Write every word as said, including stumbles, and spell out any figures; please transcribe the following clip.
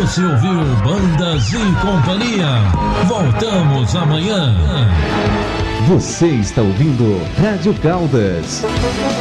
Você ouviu Bandas e Companhia. Voltamos amanhã. Você está ouvindo Rádio Caldas.